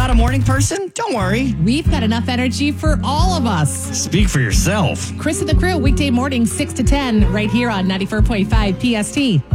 not a morning person? Don't worry. We've got enough energy for all of us. Speak for yourself. Chris and the Crew, weekday morning, 6 to 10, right here on 94.5 PST.